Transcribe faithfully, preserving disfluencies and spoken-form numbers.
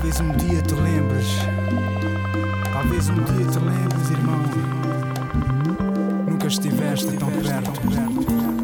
Talvez um dia te lembres, talvez um dia te lembres, irmão. Nunca estiveste tão perto, perto.